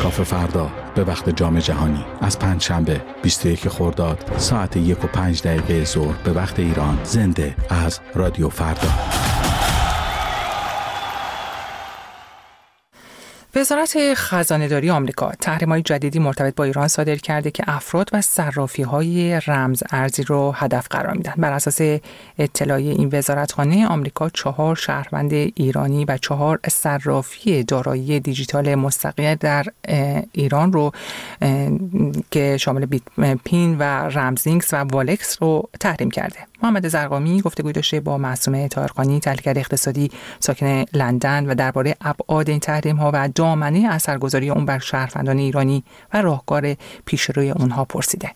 انعطاف فردا به وقت جام جهانی از پنجشنبه 21 خرداد ساعت 1:05 ظهر به وقت ایران، زنده از رادیو فردا. وزارت خزانه‌داری آمریکا تحریم‌های جدیدی مرتبط با ایران صادر کرده که افراد و صرافی‌های رمز ارزی رو هدف قرار میدن. بر اساس اطلاعیه این وزارتخانه، آمریکا 4 شهروند ایرانی و 4 صرافی دارایی دیجیتال مستقل در ایران رو که شامل بیتپین و رمزینکس و والکس رو تحریم کرده. محمد زرقامی گفتگوی داشته با معصومه طاهرخانی، تحلیلگر اقتصادی ساکن لندن، و درباره ابعاد این تحریم‌ها و دامنه اثرگذاری اون بر شهروندان ایرانی و راهکار پیشروی اونها پرسیده.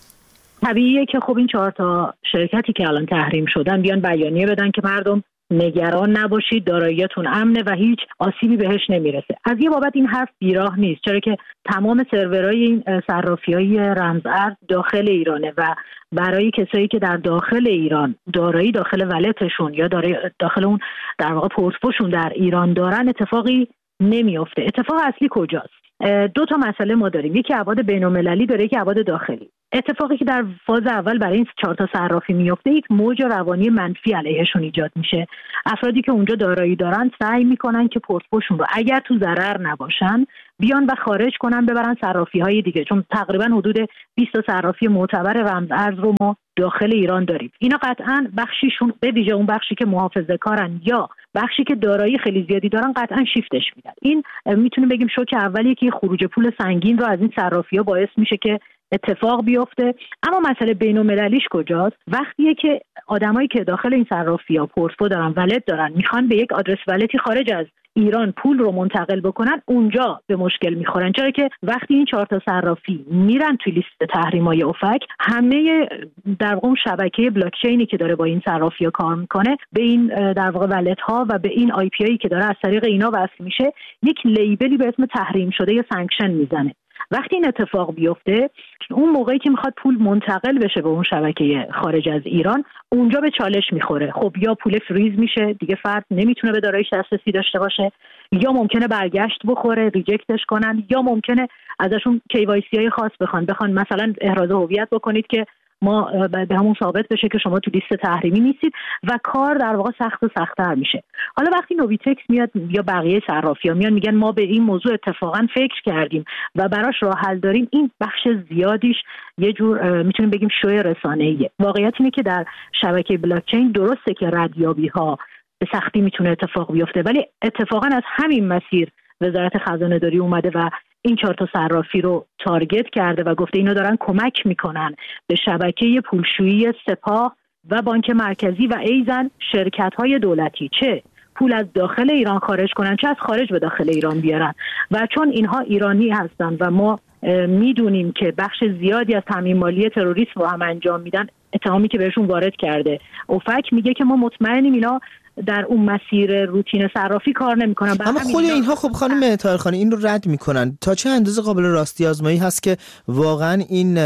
طبیعیه که خب این 4 تا شرکتی که الان تحریم شدن بیان بیانیه بدن که مردم نگران نباشید، داراییتون امنه و هیچ آسیبی بهش نمیرسه. از یه بابت این حرف بیراه نیست، چرا که تمام سرورهای این صرافی‌های رمز ارز داخل ایرانه و برای کسایی که در داخل ایران دارایی داخل ولتشون یا داخل اون در واقع پورتفوشون در ایران دارن اتفاقی نمیفته. اتفاق اصلی کجاست؟ 2 تا مسئله ما داریم، یکی ابعاد بین‌المللی داره، یکی ابعاد داخلی. اتفاقی که در فاز اول برای این 4 تا صرافی میفته، یک موج روانی منفی علیهشون ایجاد میشه. افرادی که اونجا دارایی دارن سعی میکنن که پورتفوشون رو اگر تو ضرر نباشن بیان و خارج کنن ببرن صرافی‌های دیگه، چون تقریبا حدود 20 تا صرافی معتبر رمز ارز رو ما داخل ایران داریم. اینا قطعاً بخشیشون به ویژه اون بخشی که محافظه‌کارن یا بخشی که دارایی خیلی زیادی دارن قطعاً شیفتش میدن. این میتونیم بگیم شوک اولیه که خروج پول سنگین رو از این صرافی‌ها باعث میشه که اتفاق بیفته. اما مسئله بین‌المللیش کجاست؟ وقتیه که آدمایی که داخل این صرافی‌ها پورتفو دارن، ولت دارن، میخوان به یک آدرس ولتی خارج از ایران پول رو منتقل بکنن، اونجا به مشکل میخورن، چرا که وقتی این 4 تا صرافی میرن توی لیست تحریم‌های اوفک، همه در واقع شبکه بلاک چینی که داره با این صرافی‌ها کار میکنه به این در واقع ولت ها و به این آی پی آی که داره از طریق اینا وصل میشه یک لیبلی به اسم تحریم شده یا سانکشن میزنه. وقتی این اتفاق بیفته، اون موقعی که میخواد پول منتقل بشه به اون شبکه خارج از ایران، اونجا به چالش میخوره. خب یا پول فریز میشه، دیگه فرد نمیتونه به داراییش دسترسی داشته باشه، یا ممکنه برگشت بخوره، ریجکتش کنن، یا ممکنه ازشون KYC های خاص بخوان مثلا احراز هویت بکنید که ما به همون ثابت بشه که شما تو لیست تحریمی نیستید و کار در واقع سخت و سخت‌تر میشه. حالا وقتی نوبیتکس میاد یا بقیه صرافی‌ها میان میگن ما به این موضوع اتفاقا فکر کردیم و براش راه حل داریم، این بخش زیادیش یه جور میتونیم بگیم شوی رسانه‌ایه. واقعیت اینه که در شبکه بلاک چین درسته که ردیابی‌ها به سختی میتونه اتفاق بیفته، ولی اتفاقا از همین مسیر وزارت خزانه‌داری اومده و این 4 تا صرافی رو تارگت کرده و گفته اینا دارن کمک میکنن به شبکه پولشویی سپاه و بانک مرکزی و ایزن شرکت‌های دولتی، چه پول از داخل ایران خارج کنن چه از خارج به داخل ایران بیارن. و چون اینها ایرانی هستن و ما میدونیم که بخش زیادی از تامین مالی تروریسم رو هم انجام میدن، اتهامی که بهشون وارد کرده اوفک میگه که ما مطمئنیم اینا در اون مسیر روتین صرافی کار نمیکنن. اما خود اینها خب خانم طاهرخانی این رو رد میکنن. تا چه اندازه قابل راستی آزمایی هست که واقعا این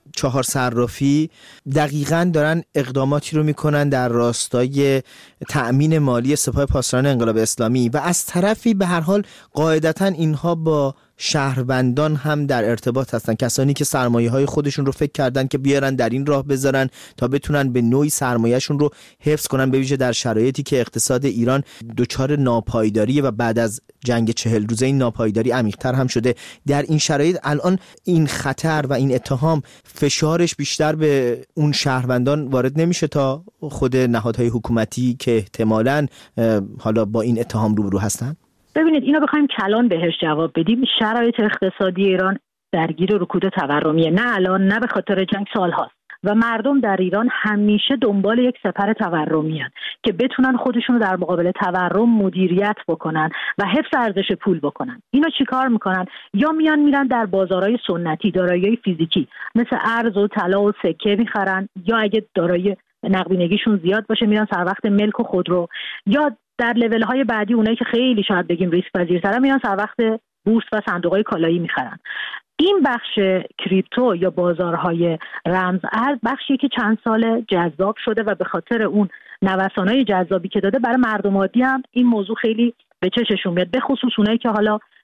4 صرافی دقیقاً دارن اقداماتی رو میکنن در راستای تأمین مالی سپاه پاسداران انقلاب اسلامی و از طرفی به هر حال قاعدتاً اینها با شهروندان هم در ارتباط هستن، کسانی که سرمایه‌های خودشون رو فکر کردن که بیارن در این راه بذارن تا بتونن به نوعی سرمایه‌شون رو حفظ کنن، به ویژه در شرایطی که اقتصاد ایران دچار ناپایداری و بعد از جنگ 40 روزه این ناپایداری عمیق‌تر هم شده. در این شرایط الان این خطر و این اتهام فشارش بیشتر به اون شهروندان وارد نمیشه تا خود نهادهای حکومتی که احتمالاً حالا با این اتهام روبرو هستن؟ ببینید اینا بخوایم کلان بهش جواب بدیم، شرایط اقتصادی ایران درگیر رکود تورمیه، نه الان نه به خاطر جنگ، سالهاست و مردم در ایران همیشه دنبال یک سپر تورمی هستند که بتونن خودشون رو در مقابل تورم مدیریت بکنن و حفظ ارزش پول بکنن. اینا چیکار میکنن؟ یا میرن در بازارهای سنتی دارایی فیزیکی مثل ارز و طلا و سکه میخرن، یا اگه دارایی نقدینگیشون زیاد باشه میرن سر وقت ملک و خودرو، یا در لول های بعدی اونایی که خیلی شاید بگیم ریسک پذیرترن میرن سر وقت بورس و صندوق‌های کالایی میخرن. این بخش کریپتو یا بازارهای رمز ارز بخشی که چند سال جذاب شده و به خاطر اون نوسان‌های جذابی که داده برای مردم عادی هم این موضوع خیلی به چششون میاد، به خصوص اونایی که حالا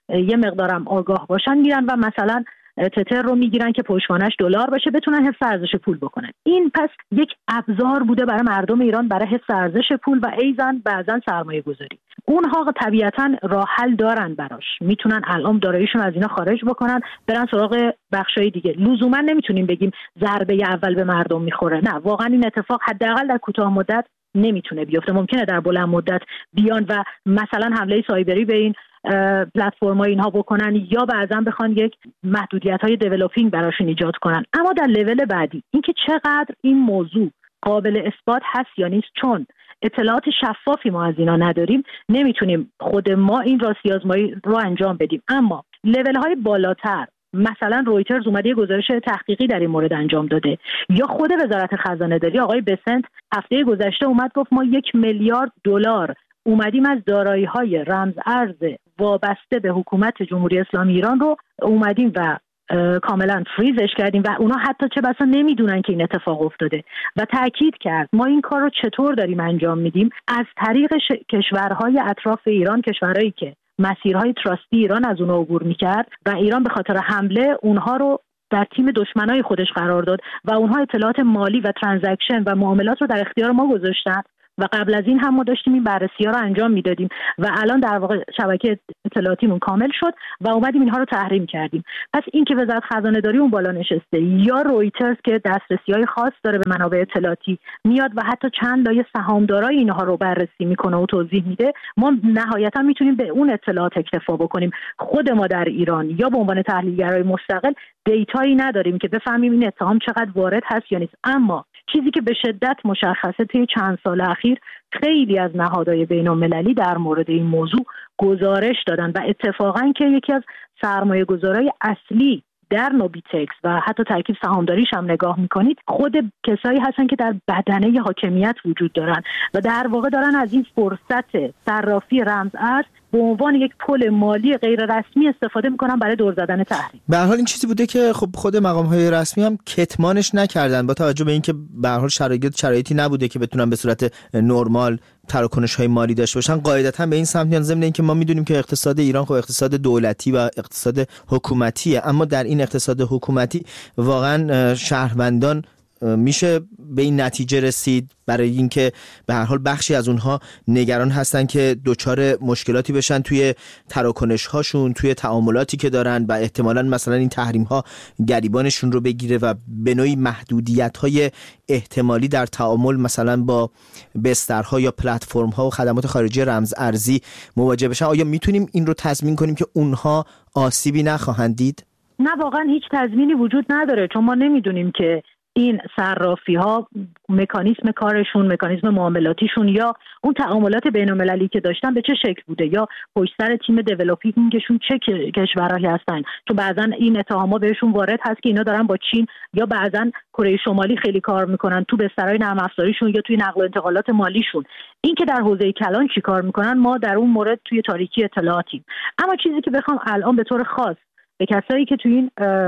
یه مقدارم آگاه باشن میرن و مثلا تتر رو میگیرن که پشتوانش دلار باشه بتونن حفظ ارزش پول بکنن. این پس یک ابزار بوده برای مردم ایران برای حفظ ارزش پول و ایزن بعضن سرمایه گذاری. اونها طبیعتاً راه حل دارن براش، میتونن الان داراییشون از اینا خارج بکنن برن سراغ بخشای دیگه. لزوما نمیتونیم بگیم ضربه اول به مردم میخوره، نه واقعا این اتفاق حداقل در کوتاه مدت نمیتونه بیفته. ممکنه در بلند مدت بیان و مثلا حمله سایبری به این پلتفرم‌ها اینها بکنن یا بعضا بخوان یک محدودیت‌های دیولپینگ براشون ایجاد کنن. اما در لول بعدی اینکه چقدر این موضوع قابل اثبات هست یا نیست، چون اطلاعات شفافی ما از اینا نداریم، نمیتونیم خود ما این راستی آزمایی رو انجام بدیم. اما لول‌های بالاتر، مثلا رویترز اومده یه گزارش تحقیقی در این مورد انجام داده، یا خود وزارت خزانه‌داری آقای بسنت هفته گذشته اومد گفت ما 1 میلیارد دلار اومدیم از دارایی‌های رمز ارز وابسته به حکومت جمهوری اسلامی ایران رو اومدیم و کاملا فریزش کردیم و اونا حتی چه بسا نمیدونن که این اتفاق افتاده. و تاکید کرد ما این کار رو چطور داریم انجام میدیم؟ از طریق کشورهای اطراف ایران، کشورهایی که مسیرهای تراستی ایران از اونها عبور میکرد و ایران به خاطر حمله اونها رو در تیم دشمنای خودش قرار داد و اونها اطلاعات مالی و ترانزکشن و معاملات رو در اختیار ما گذاشتن و قبل از این هم ما داشتیم این بررسی‌ها رو انجام میدادیم و الان در واقع شبکه اطلاعاتیمون کامل شد و اومدیم اینها رو تحریم کردیم. پس این که وزارت خزانه‌داری اون بالا نشسته یا رویترز که دسترسی‌های خاص داره به منابع اطلاعاتی میاد و حتی چند لایه سهامدارای اینها رو بررسی میکنه و توضیح میده، ما نهایتا میتونیم به اون اطلاعات اکتفا بکنیم. خود ما در ایران یا به عنوان تحلیلگرای مستقل دیتایی نداریم که بفهمیم این اتهام چقدر وارد هست یا نیست. اما چیزی که به شدت مشخصه طی چند سال اخیر خیلی از نهادهای بین‌المللی در مورد این موضوع گزارش دادن و اتفاقاً که یکی از سرمایه‌گذارای اصلی در نوبیتکس و حتی ترکیب سهامداریش هم نگاه میکنید خود کسایی هستن که در بدنه حاکمیت وجود دارن و در واقع دارن از این فرصت صرافی رمز ارز به عنوان یک پل مالی غیر رسمی استفاده میکنن برای دور زدن تحریم. به هر حال این چیزی بوده که خب خود مقام‌های رسمی هم کتمانش نکردن با توجه به اینکه به هر حال شرایطی نبوده که بتونن به صورت نرمال تراکنش‌های مالی داشته باشن. قاعدتاً به این سمت میان، ضمن اینکه ما میدونیم که اقتصاد ایران خب اقتصاد دولتی و اقتصاد حکومتیه، اما در این اقتصاد حکومتی واقعاً شهروندان میشه به این نتیجه رسید برای اینکه به هر حال بخشی از اونها نگران هستن که دچار مشکلاتی بشن توی تراکنش هاشون، توی تعاملاتی که دارن و احتمالاً مثلا این تحریم ها گریبانشون رو بگیره و به نوعی محدودیت های احتمالی در تعامل مثلا با بسترها یا پلتفرم ها و خدمات خارجی رمز ارزی مواجه بشن. آیا میتونیم این رو تضمین کنیم که اونها آسیبی نخواهند دید؟ نه، واقعا هیچ تضمینی وجود نداره، چون ما نمیدونیم که این صرافی ها مکانیزم کارشون، مکانیزم معاملاتیشون یا اون تعاملات بین‌المللی که داشتن به چه شکل بوده، یا پشت سر تیم دیولپینگشون چه کشورهایی هستن. چون بعضا این اتهامات بهشون وارد هست که اینا دارن با چین یا بعضا کره شمالی خیلی کار میکنن تو بسترهای نرم افزاریشون یا توی نقل و انتقالات مالیشون. این که در حوزه کلان چی کار میکنن ما در اون مورد توی تاریکی اطلاعاتیم. اما چیزی که بخوام الان به طور خاص به کسایی که توی این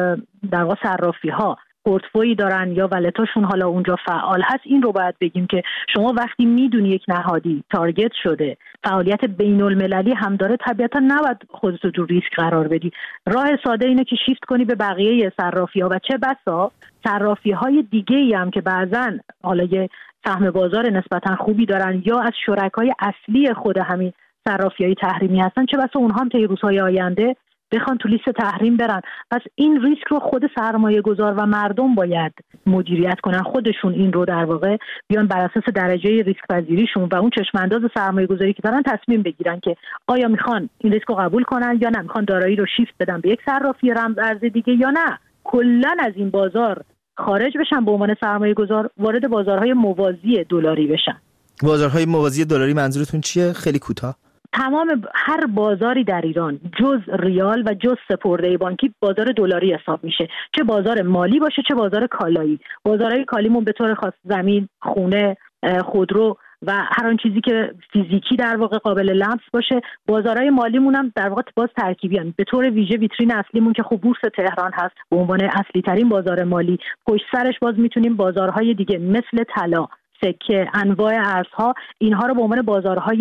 در واقع صرافی ها پورتفوی دارن یا ولتاشون حالا اونجا فعال هست، این رو باید بگیم که شما وقتی میدونی یک نهادی تارگت شده، فعالیت بین المللی هم داره، طبیعتا نباید خودتو تو ریسک قرار بدی. راه ساده اینه که شیفت کنی به بقیه صرافی ها و چه بسا صرافی های دیگه ای هم که بعضن حالا یه سهم بازار نسبتا خوبی دارن یا از شرکای اصلی خود همین صرافی های تحریمی هستن، چه بسا اونها هم طی روزهای آینده بخوان تو لیست تحریم برن. پس این ریسک رو خود سرمایه گذار و مردم باید مدیریت کنن، خودشون این رو در واقع بیان بر اساس درجه ریسک پذیریشون و اون چشمانداز سرمایه گذاری که دارن تصمیم بگیرن که آیا میخوان این ریسک رو قبول کنن یا نه، میخوان دارایی رو شیفت بدن به یک صرافی رمز ارز دیگه یا نه کلا از این بازار خارج بشن، به عنوان سرمایه گذار وارد بازارهای موازی دلاری بشن. بازارهای موازی دلاری منظورتون چیه؟ خیلی کوتاه. تمام هر بازاری در ایران جز ریال و جز سپرده بانکی بازار دلاری حساب میشه، چه بازار مالی باشه چه بازار کالایی. بازارهای کالیمون به طور خاص زمین، خونه، خودرو و هر آن چیزی که فیزیکی در واقع قابل لمس باشه. بازارهای مالیمون هم در واقع باز ترکیبی هستند. به طور ویژه ویترین اصلیمون که خب بورس تهران هست به عنوان اصلی ترین بازار مالی، پشت سرش باز میتونیم بازارهای دیگه مثل طلا، سکه، انواع ارزها، اینها رو به عنوان بازارهای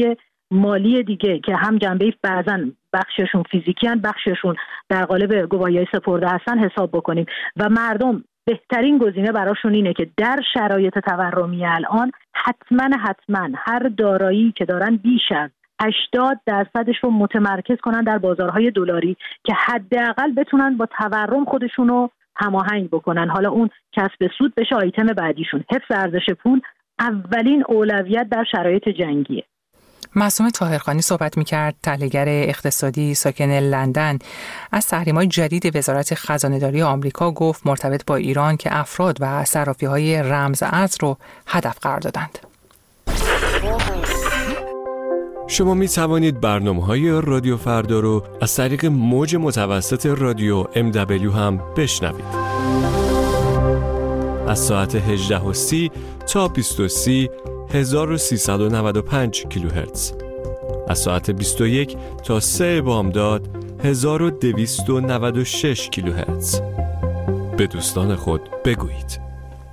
مالی دیگه که هم جنبه بعضاً بخششون فیزیکی هن، بخششون در قالب گواهی‌های سپرده هستن حساب بکنیم و مردم بهترین گزینه براشون اینه که در شرایط تورمی الان حتما هر دارایی که دارن بیش از 80% رو متمرکز کنن در بازارهای دلاری که حداقل بتونن با تورم خودشون رو هماهنگ بکنن. حالا اون کسب سود بشه آیتم بعدیشون. حفظ ارزش پول اولین اولویت در شرایط جنگیه. معصومه طاهرخانی صحبت می‌کرد، تحلیلگر اقتصادی ساکن لندن. از تحریم‌های جدید وزارت خزانه‌داری آمریکا گفت مرتبط با ایران که افراد و صرافی‌های رمز ارز رو هدف قرار دادند. شما می توانید برنامه‌های رادیو فردا رو از طریق موج متوسط رادیو MW هم بشنوید. از ساعت 18:30 تا 20:30 1395 کیلوهرتز. از ساعت 21 تا 3 بامداد 1296 کیلوهرتز. به دوستان خود بگویید.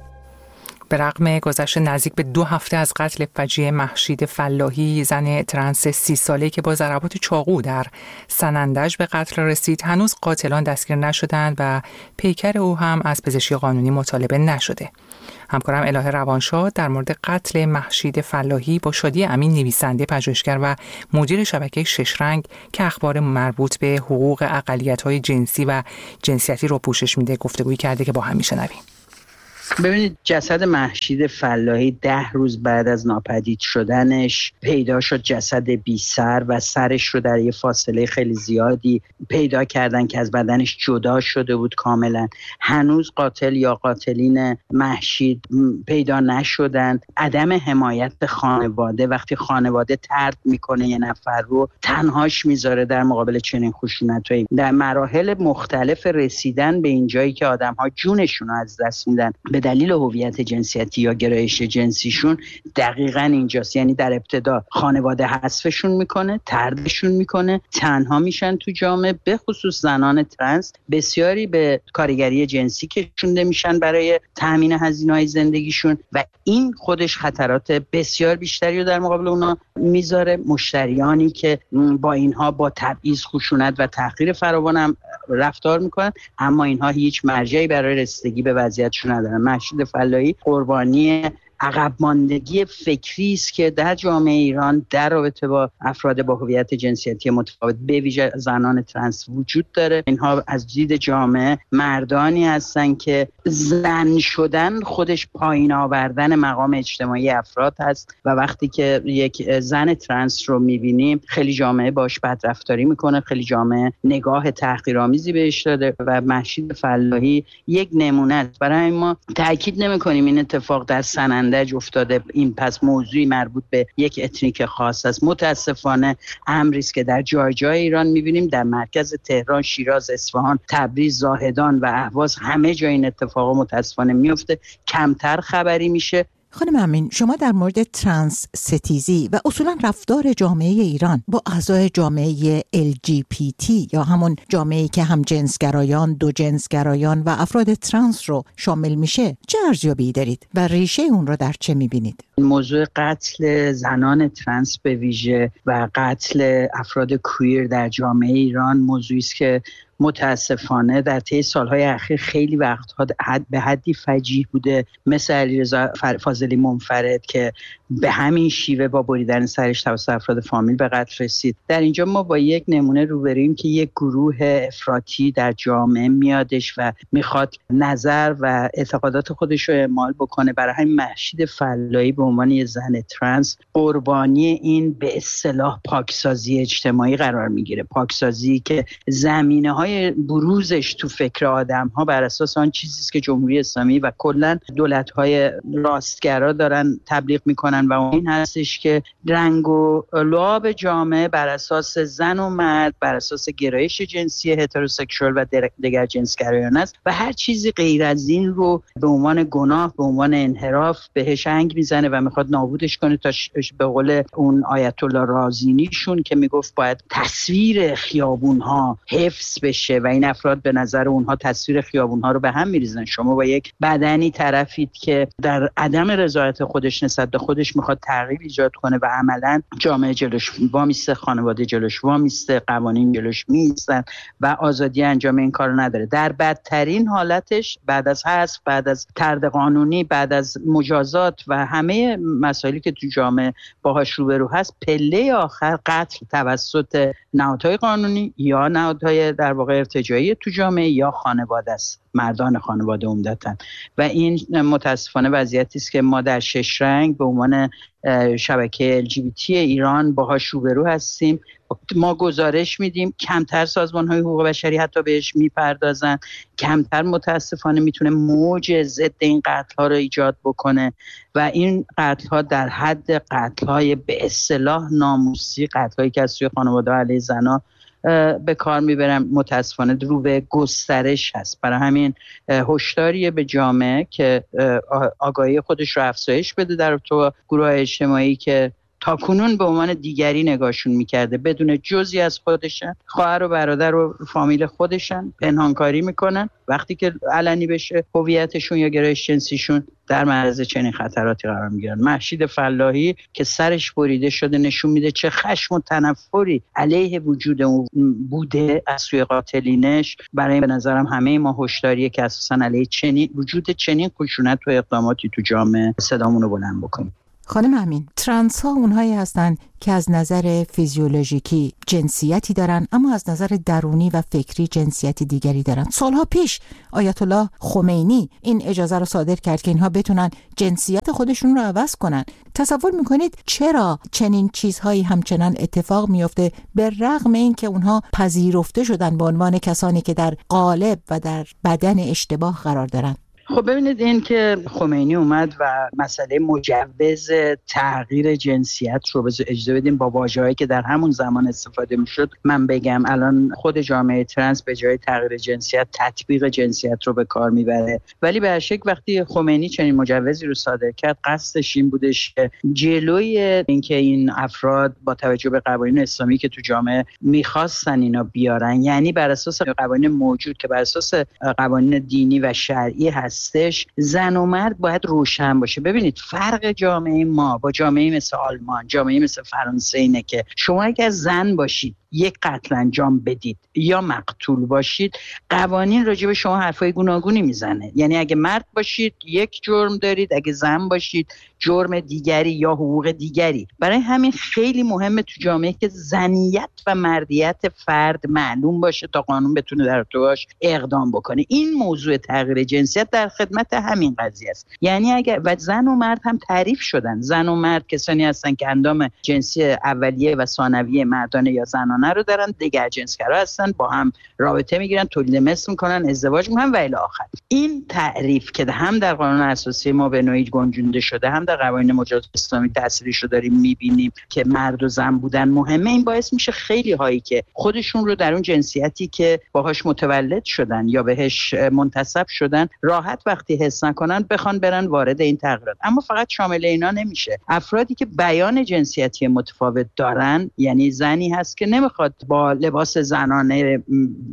به رغم گذشت نزدیک به 2 هفته از قتل فجیع مهشید فلاحی، زن ترنس 30 ساله که با ضربات چاقو در سنندج به قتل رسید، هنوز قاتلان دستگیر نشدند و پیکر او هم از پزشکی قانونی مطالبه نشده. همکارم الهه روانشاد در مورد قتل مهشید فلاحی با شادی امین، نویسنده، پژوهشگر و مدیر شبکه شش رنگ که اخبار مربوط به حقوق اقلیت‌های جنسی و جنسیتی رو پوشش میده، گفتگویی کرده که با هم میشنویم. ببینید، جسد مهشید فلاحی 10 روز بعد از ناپدید شدنش پیدا شد. جسد بی سر و سرش رو در یه فاصله خیلی زیادی پیدا کردن که از بدنش جدا شده بود کاملا. هنوز قاتل یا قاتلین مهشید پیدا نشدن. عدم حمایت خانواده، وقتی خانواده طرد میکنه یه نفر رو، تنهاش میذاره در مقابل چنین خشونتایی. در مراحل مختلف رسیدن به این جایی که آدم‌ها جونشون رو از دست میدن به دلیل هویت جنسیتی یا گرایش جنسیشون، دقیقاً اینجاست. یعنی در ابتدا خانواده حذفشون میکنه، طردشون میکنه، تنها میشن تو جامعه. به خصوص زنان ترنس بسیاری به کارگری جنسی کشونده میشن برای تامین هزینه‌های زندگیشون و این خودش خطرات بسیار بیشتری رو در مقابل اونا میذاره. مشتریانی که با اینها با تبعیض، خشونت و تحقیر فراوان هم رفتار میکنن، اما اینها هیچ مرجعی برای رسیدگی به وضعیتشون ندارن. مهشید فلاحی قربانی عقب ماندگی فکری است که در جامعه ایران در رابطه با افراد با هویت جنسیتی متفاوت به ویژه زنان ترنس وجود داره. اینها از دید جامعه مردانی هستن که زن شدن خودش پایین آوردن مقام اجتماعی افراد هست و وقتی که یک زن ترنس رو می‌بینیم خیلی جامعه باش بدرفتاری میکنه، خیلی جامعه نگاه تحقیرآمیزی بهش داره و مهشید فلاحی یک نمونه است. برای ما تاکید نمی‌کنیم این اتفاق در سنندج افتاده، این پس موضوعی مربوط به یک اتنیک خاص است. متاسفانه امری است که در جای جای ایران می‌بینیم، در مرکز تهران، شیراز، اصفهان، تبریز، زاهدان و اهواز، همه جای این اتفاقا متاسفانه میفته. کمتر خبری میشه. خانم امین، شما در مورد ترنس ستیزی و اصولا رفتار جامعه ایران با اعضای جامعه LGBT یا همون جامعه‌ای که هم جنسگرایان، دو جنسگرایان و افراد ترنس رو شامل میشه چه ارزیابی دارید و ریشه اون رو در چه میبینید؟ موضوع قتل زنان ترنس به ویژه و قتل افراد کویر در جامعه ایران موضوعی است که متاسفانه در طی سالهای اخیر خیلی وقتها به حدی فجیع بوده، مثل علیرضا فاضلی منفرد که به همین شیوه با بریدن سرش توسط افراد فامیل به قتل رسید. در اینجا ما با یک نمونه روبرویم که یک گروه افراطی در جامعه میادش و میخواد نظر و اعتقادات خودش رو اعمال بکنه. برای همین مهشید فلاحی به عنوان یک زن ترنس قربانی این به اصطلاح پاکسازی اجتماعی قرار میگیره. پاکسازی که زمینه‌های بروزش تو فکر آدم‌ها بر اساس آن چیزی است که جمهوری اسلامی و کلاً دولت‌های راستگرا دارن تبلیغ میکنن و این هستش که رنگ و لعاب جامعه بر اساس زن و مرد، بر اساس گرایش جنسی هتروسکسوال و دیگر جنسگرایانه است و هر چیزی غیر از این رو به عنوان گناه، به عنوان انحراف بهش انگ میزنه و میخواد نابودش کنه تا به قول اون آیت الله رازینیشون که میگفت باید تصویر خیابون‌ها حفظ بشه و این افراد به نظر اونها تصویر خیابون‌ها رو به هم می‌ریزن. شما با یک بدنی طرفید که در عدم رضایت خودش نسبت به خودش خودش میخواد تغییر ایجاد کنه و عملاً جامعه جلوش وامیسته، خانواده جلوش وامیسته، قوانین جلوش میستن و آزادی انجام این کارو نداره. در بدترین حالتش بعد از حذف، بعد از طرد قانونی، بعد از مجازات و همه مسائلی که تو جامعه باهاش روبرو هست، پله آخر قتل توسط نهادهای قانونی یا نهادهای در واقع ارتجاعی تو جامعه یا خانواده است، مردان خانواده عمدتاً. و این متاسفانه وضعیتی است که ما در 6 رنگ به عنوان شبکه LGBT ایران باهاش روبرو هستیم. ما گزارش میدیم، کمتر سازمان‌های حقوق بشری حتی بهش میپردازن، کمتر متاسفانه میتونه موج ضد این قتل‌ها رو ایجاد بکنه و این قتل‌ها در حد قتل‌های به اصطلاح ناموسی، قتل‌هایی که از سوی خانواده علیه زن‌ها به کار میبرم، متاسفانه رو به گسترش هست. برای همین هشداریه به جامعه که آگاهی خودش رو افزایش بده در تو گروه اجتماعی که تاکنون به عنوان دیگری نگاهشون میکرده، بدون جزئی از خودشن، خواهر و برادر و فامیل خودشن، پنهانکاری میکنن. وقتی که علنی بشه هویتشون یا گرایش جنسیشون، در معرض چنین خطراتی قرار میگیرن. مهشید فلاحی که سرش بریده شده نشون میده چه خشم و تنفری علیه وجود اون بوده از سوی قاتلینش. برای به نظرم همه ما هشداریه که اساساً علیه وجود چنین خشونت و اقداماتی تو جامعه صدامون رو بلند بکنیم. خانم امین، ترنس ها اونهایی هستند که از نظر فیزیولوژیکی جنسیتی دارن اما از نظر درونی و فکری جنسیتی دیگری دارن. سالها پیش آیت الله خمینی این اجازه رو صادر کرد که اینها بتونن جنسیت خودشون رو عوض کنن. تصور میکنید چرا چنین چیزهایی همچنان اتفاق میفته به رغم این که اونها پذیرفته شدن به عنوان کسانی که در قالب و در بدن اشتباه قرار دارن؟ خب ببینید، این که خمینی اومد و مسئله مجوز تغییر جنسیت رو اجازه بدیم با واژه‌هایی که در همون زمان استفاده میشد، من بگم الان خود جامعه ترنس به جای تغییر جنسیت تطبیق جنسیت رو به کار میبره. ولی به هر شکل وقتی خمینی چنین مجوزی رو صادر کرد، قصدش این بودش که جلوی اینکه این افراد با توجه به قوانین اسلامی که تو جامعه میخواستن اینا بیارن، یعنی بر اساس قوانین موجود که بر اساس قوانین دینی و شرعی هستش، زن و مرد باید روشن باشه. ببینید فرق جامعه ما با جامعه مثل آلمان، جامعه مثل فرانسه اینه که شما اگر زن باشید یک قتل انجام بدید یا مقتول باشید، قوانین راجع به شما حرفای گوناگونی میزنه. یعنی اگه مرد باشید یک جرم دارید، اگه زن باشید جرم دیگری یا حقوق دیگری. برای همین خیلی مهمه تو جامعه که زنیت و مردیت فرد معلوم باشه تا قانون بتونه در ارتباطش اقدام بکنه. این موضوع تغییر جنسیت در خدمت همین قضیه است. یعنی اگر و زن و مرد هم تعریف شدن، زن و مرد کسانی هستن که اندام جنسی اولیه و ثانویه مردانه یا زنانه رو دارن، دیگر جنسگرا هستن، با هم رابطه میگیرن، تولید مثل میکنن، ازدواج میکنن و الی آخر. این تعریف که هم در قانون اساسی ما به نوعی گنجونده شده، هم در قوانین مجاز اسلامی تأثیرش رو داریم میبینیم که مرد و زن بودن مهمه. این باعث میشه خیلی هایی که خودشون رو در اون جنسیتی که باهاش متولد شدن یا بهش منتسب شدن راحت وقتی حس نکنن بخوان برن وارد این تغییرات. اما فقط شامل اینا نمیشه. افرادی که بیان جنسیتی متفاوت دارن، یعنی زنی هست که نمیخواد با لباس زنانه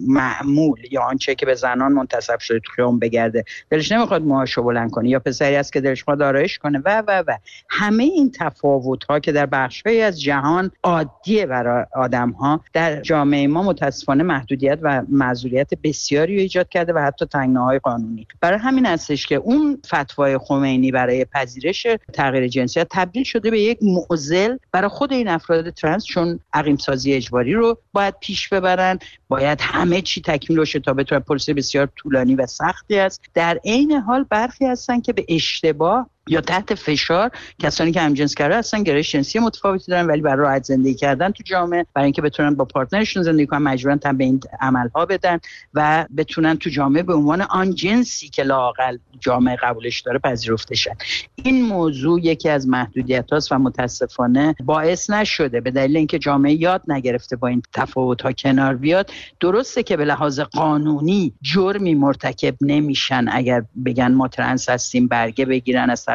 معمول یا آنچه که به زنان منتسب شده تو خیابون بگرده، دلش نمیخواد موهاشو بلند کنه، یا پسری هست که دلش میخواد آرایش کنه و همه این تفاوت‌ها که در بخش‌هایی از جهان عادیه برای آدم‌ها، در جامعه ما متأسفانه محدودیت و معذوریت بسیاری رو ایجاد کرده و حتی تنگناهای قانونی. برای همین هستش که اون فتوای خمینی برای پذیرش تغییر جنسیت تبدیل شده به یک معضل برای خود این افراد ترنس، چون عقیم‌سازی اجباری رو باید پیش ببرن، باید همه چی تکمیل بشه تا بتونه. پروسه بسیار طولانی و سختی است. در عین حال برخی هستن که به اشتباه یا تحت فشار، کسانی که همجنسگرا هستن، گرایش جنسی متفاوتی دارن، ولی برای راحت زندگی کردن تو جامعه، برای اینکه بتونن با پارتنرشون زندگی کنن، مجبورن به این عمل‌ها بدن و بتونن تو جامعه به عنوان آن جنسی که لااقل جامعه قبولش داره پذیرفته شن. این موضوع یکی از محدودیت‌هاست و متاسفانه باعث نشده به دلیل اینکه جامعه یاد نگرفته با این تفاوت‌ها کنار بیاد. درسته که به لحاظ قانونی جرمی مرتکب نمیشن اگر بگن ما ترنس هستیم، برگه بگیرن از طرف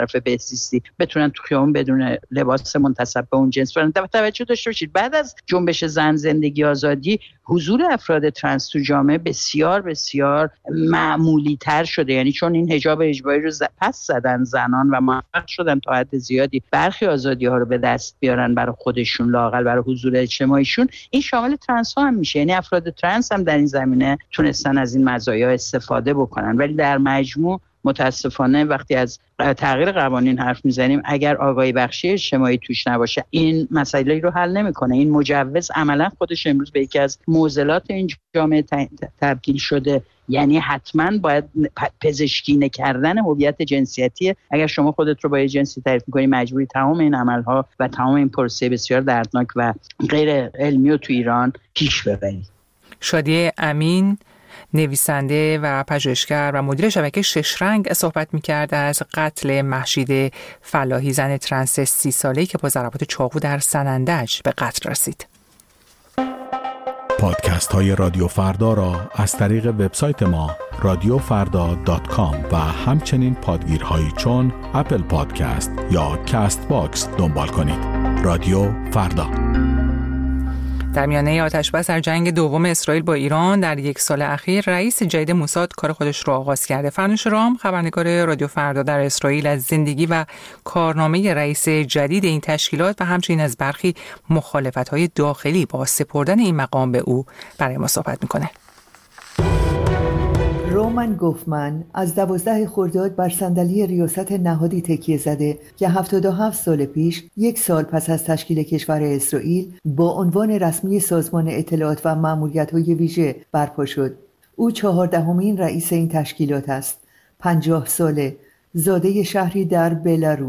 طرف بهزیستی بتونن تو خیابون بدون لباس منتسب به اون جنس برن. توجه داشته باشید بعد از جنبش زن زندگی آزادی حضور افراد ترنس تو جامعه بسیار بسیار معمولی تر شده، یعنی چون این حجاب اجباری رو پس زدن زنان و موفق شدن تا حد زیادی برخی آزادی ها رو به دست بیارن برای خودشون، لااقل برای حضور اجتماعیشون. این شامل ترنس ها هم میشه، یعنی افراد ترنس هم در این زمینه تونستن از این مزایا استفاده بکنن. ولی در مجموع متاسفانه وقتی از تغییر قوانین حرف میزنیم اگر آگاهی بخشی اجتماعی توش نباشه این مسائلی رو حل نمیکنه. این مجوز عملا خودش امروز به یکی از معضلات این جامعه تبدیل شده، یعنی حتما باید پزشکی نکردن هویت جنسیتی. اگر شما خودت رو با یه جنسی تعریف می‌کنی مجبوری تمام این عمل‌ها و تمام این پروسه بسیار دردناک و غیر علمی رو تو ایران پیش ببری. شادی امین، نویسنده و پژوهشگر و مدیر شبکه شش رنگ صحبت می‌کرد از قتل مهشید فلاحی، زن ترنس 30 ساله‌ای که با ضربات چاقو در سنندج به قتل رسید. پادکست های رادیو فردا را از طریق وبسایت ما radiofarda.com و همچنین پادگیرهایی چون اپل پادکست یا کاست باکس دنبال کنید. رادیو فردا. در میانه آتش‌بس در جنگ دوم اسرائیل با ایران در یک سال اخیر رئیس جدید موساد کار خودش را آغاز کرده. فرنوش رام، خبرنگار رادیو فردا در اسرائیل، از زندگی و کارنامه رئیس جدید این تشکیلات و همچنین از برخی مخالفت‌های داخلی با سپردن این مقام به او برای ما صحبت می‌کنه. رومان گوفمن از 12 خرداد بر صندلی ریاست نهادی تکیه زده که 77 سال پیش، یک سال پس از تشکیل کشور اسرائیل، با عنوان رسمی سازمان اطلاعات و ماموریت‌های ویژه برپا شد. او 14مین رئیس این تشکیلات است. 50 ساله، زاده شهری در بلاروس.